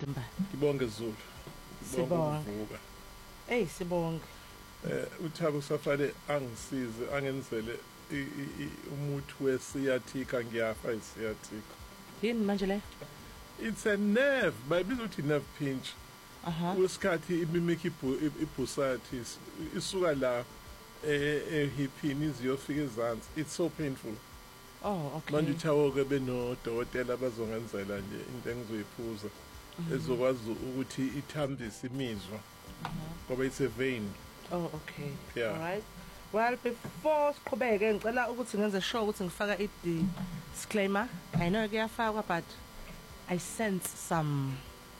Timbane. Ngibonge Zulu. Sibonge. Sibonge. uThabo Safane angisize angenzele umuthi wesiyathika ngiyafa isiyathika. Yini manje le? It's a nerve, bayibiza ukuthi nerve pinch. Usikhathi imimiki ibhusatis isuka la hipini iziyofika ezansi. It's so painful. Oh, okay. Manje uThabo ke benodokotela bazongenzela nje into engizoyiphuza ezokwazi ukuthi ithambise imizwa. Ngoba it's a vein. Oh, okay. Yeah. All right. Well, before siqhubeke ngicela ukuthi ngenze sure ukuthi ngifaka disclaimer. I know kuyafakwa but I sense some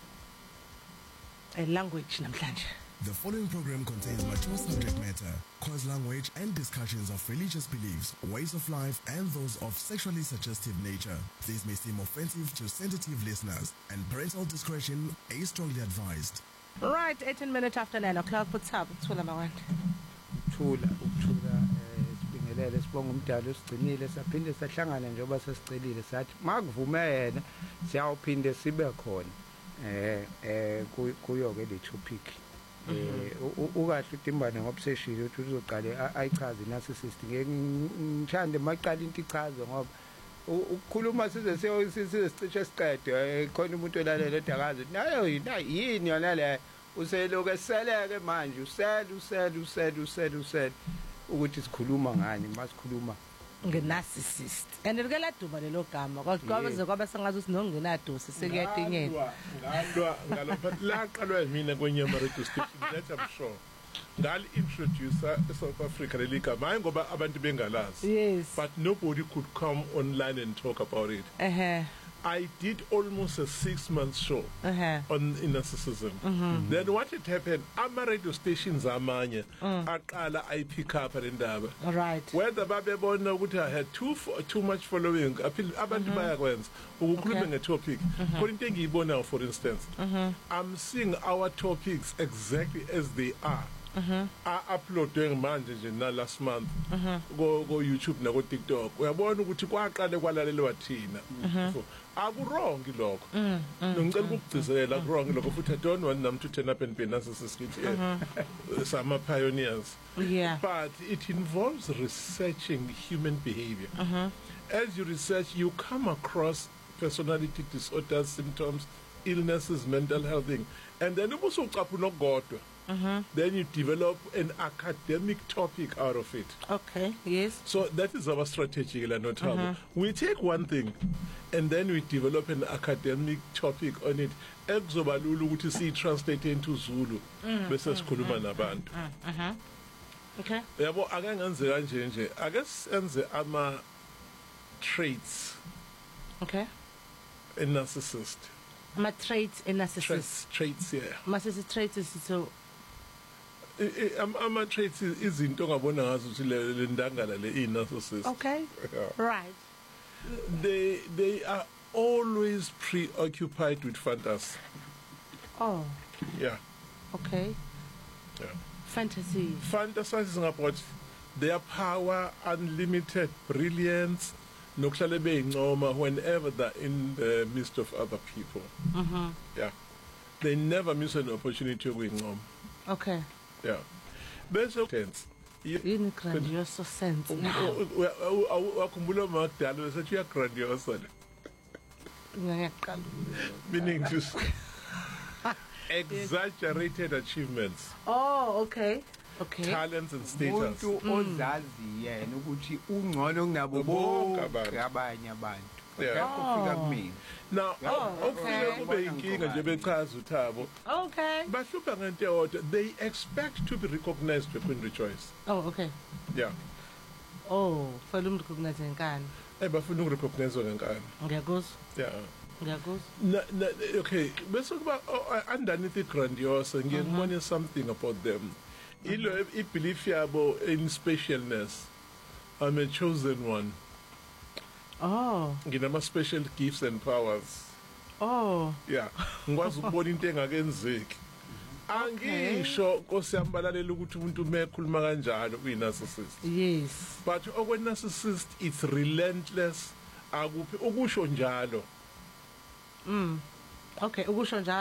a language namhlanje. The following program contains mature subject matter, coarse language and discussions of religious beliefs, ways of life and those of sexually suggestive nature. These may seem offensive to sensitive listeners and parental discretion is strongly advised. Right, 18 minutes after 9 o'clock. What's up? Thula mawandi. Thula sibingelele sibonga umdalo usigcinile saphinde sahlangana njengoba sesicelile sathi makuvuma yena siyawuphinde sibe khona kuyo ke le topic ukahle uTimbane ngoba seshilo ukuthi uzoqale ayichaze narcissist ngeke ngithande maqala into ichaze ngoba ukukhuluma size sicishe siqede khona umuntu olalela edakazi nayo yini yona le useloku eseleke manje usel ukuthi sikhuluma ngani masikhuluma nge-narcissist and likela duba lelo gama kodwa kwaba sengathi sinongenadosi sekuyatinyela ngalopha laqalwa mina kwenye radio station that I'm sure ngal introducer eSouth Africa leligama hayi ngoba abantu bengalazi. Yes, but nobody could come online and talk about it. I did almost a 6-month show on narcissism. Then what had happened, ama radio stations amanye aqala I pick up indaba. Right. Whether babebona ukuthi I had too much following, abantu bayakwenza ukukhuluma ngetopic. For into engiyibona for instance, I'm seeing our topics exactly as they are. Uploading manje nje na last month go YouTube na go TikTok uyabona ukuthi kwaqale kwalalelwa thina aku wrong lokho ngicela ukugcizelela ku wrong lokho futhi I don't want them to turn up and be narcissistic some pioneers. Yeah, but it involves researching human behavior. As you research you come across personality disorders, symptoms, illnesses, mental health thing, and then also then you develop an academic topic out of it. Okay, yes. So that is our strategy, we take one thing and then we develop an academic topic on it. Exobalulu ukuthi si translate into Zulu bese sikhuluma nabantu. Okay. Yabo ake ngenze kanje nje ake senze ama traits. Okay. A narcissist. My traits in narcissist. Traits, yeah. Narcissist traits is so. Ama traits izinto ngabona ngazo ukuthi le ndangala le narcissist. Okay. Yeah. Right. They are always preoccupied with fantasy. Oh. Yeah. Okay. Yeah. Fantasy. Fantasizing about their power, unlimited brilliance. Nokuhlale beyincoma whenever they're in the midst of other people. Yeah, they never miss an opportunity to win. Okay. Yeah, best tense. In grandiose sense. Wakhumbula makudala besethi uya grandiose. Meaning just exaggerated achievements. Oh, okay. Okay. Talents and status. Umuntu ozazi yena ukuthi ungcono kunabo bonke abanye abantu. Kufika kumina. Now, okay. Kube inkinga nje bechaza uThabo. Okay. Bahlupha ngento eyodwa. They expect to be recognized with Queen Rejoice. Oh, okay. Yeah. Oh, fela umuntu recognize ngani? Bafuna ukurecognize ngenkani. Ngiyakuzwa. Yeah. Ngiyakuzwa. Okay, bese kuba underneath the grandiose ngiyakubona something about them. I believe yabo in specialness. I'm a chosen one. Oh. Nginama special gifts and powers. Oh. Yeah. Ngikwazi ukubona into engakenzeki. Angisho Nkosi yambalalela ukuthi umuntu mekhuluma kanjalo uyi-narcissist. Yes. But okwe-narcissist it's relentless. Akuphi ukusho njalo. Okay, ukusho njalo.